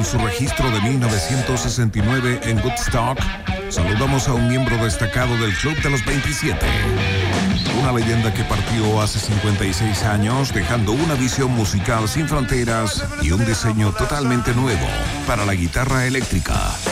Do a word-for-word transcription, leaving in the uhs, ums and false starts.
en su registro de mil novecientos sesenta y nueve en Woodstock, saludamos a un miembro destacado del Club de los veintisiete. Una leyenda que partió hace cincuenta y seis años, dejando una visión musical sin fronteras y un diseño totalmente nuevo para la guitarra eléctrica.